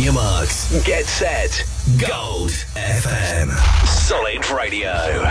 your marks. Get set. Gold FM. Solid Radio.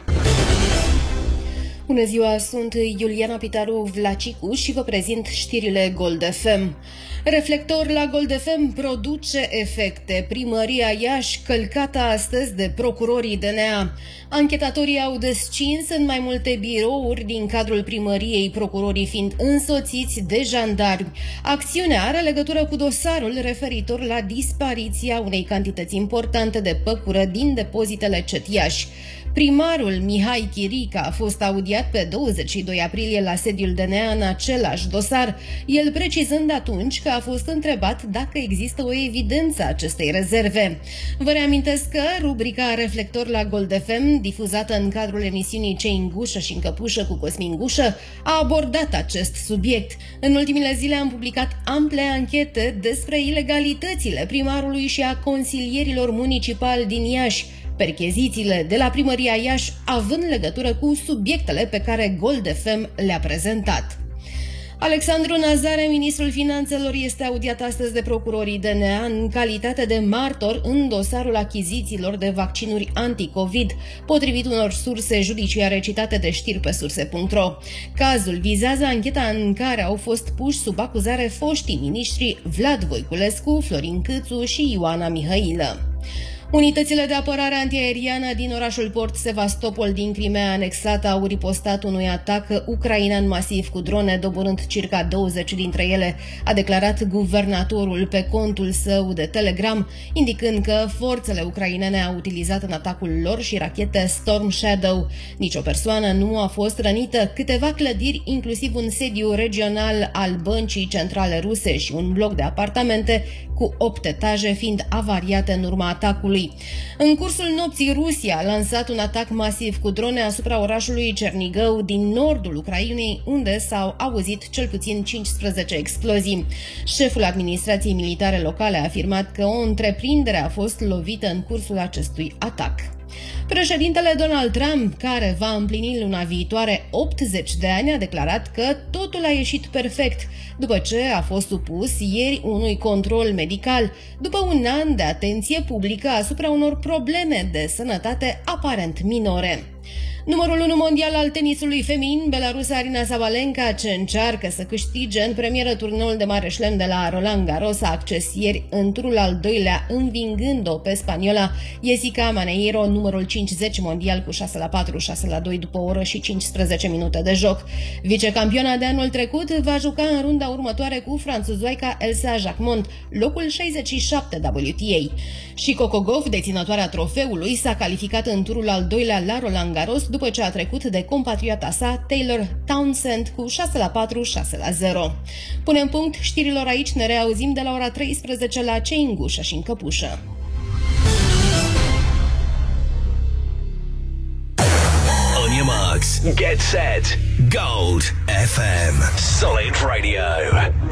Bună ziua, sunt Iuliana Pitaru Vlacicu și vă prezint știrile Gold FM. Reflector la Gold FM produce efecte. Primăria Iași călcată astăzi de procurorii DNA. Anchetatorii au descins în mai multe birouri din cadrul primăriei, procurorii fiind însoțiți de jandarmi. Acțiunea are legătură cu dosarul referitor la dispariția unei cantități importante de păcură din depozitele CET Iași. Primarul Mihai Chirica a fost audiat pe 22 aprilie la sediul DNA în același dosar, el precizând atunci că a fost întrebat dacă există o evidență a acestei rezerve. Vă reamintesc că rubrica Reflector la Gold FM, difuzată în cadrul emisiunii Cei în gușă și în căpușă cu Cosmin Gușă, a abordat acest subiect. În ultimele zile am publicat ample anchete despre ilegalitățile primarului și a consilierilor municipali din Iași, perchezițiile de la primăria Iași având legătură cu subiectele pe care Gold FM le-a prezentat. Alexandru Nazare, ministrul finanțelor, este audiat astăzi de procurorii DNA în calitate de martor în dosarul achizițiilor de vaccinuri anti-Covid, potrivit unor surse judiciare citate de știri pe surse.ro. Cazul vizează ancheta în care au fost puși sub acuzare foștii miniștri Vlad Voiculescu, Florin Câțu și Ioana Mihailă. Unitățile de apărare antiaeriană din orașul port Sevastopol din Crimea anexată au ripostat unui atac ucrainean masiv cu drone, doborând circa 20 dintre ele, a declarat guvernatorul pe contul său de Telegram, indicând că forțele ucrainene au utilizat în atacul lor și rachete Storm Shadow. Nici o persoană nu a fost rănită, câteva clădiri, inclusiv un sediu regional al Băncii Centrale Ruse și un bloc de apartamente cu 8 etaje fiind avariate în urma atacului. În cursul nopții, Rusia a lansat un atac masiv cu drone asupra orașului Cernigău din nordul Ucrainei, unde s-au auzit cel puțin 15 explozii. Șeful administrației militare locale a afirmat că o întreprindere a fost lovită în cursul acestui atac. Președintele Donald Trump, care va împlini luna viitoare 80 de ani, a declarat că totul a ieșit perfect după ce a fost supus ieri unui control medical, după un an de atenție publică asupra unor probleme de sănătate aparent minore. Numărul 1 mondial al tenisului feminin, belarusa Aryna Sabalenka, ce încearcă să câștige în premieră turneul de mare șlem de la Roland Garros, a acces ieri în turul al doilea, învingând-o pe spaniola Jessica Maneiro, numărul 50 mondial, cu 6-4, 6-2 după o oră și 15 minute de joc. Vicecampioana de anul trecut va juca în runda următoare cu franțuzoica Elsa Jacquemont, locul 67 WTA. Și Coco Gauff, deținătoarea trofeului, s-a calificat în turul al doilea la Roland Garros după ce a trecut de compatriota sa Taylor Townsend cu 6-4, 6-0. Punem punct știrilor aici, ne reauzim de la ora 13 la Cei în gușă și în căpușă. On your marks. Get set. Gold FM. Solid Radio.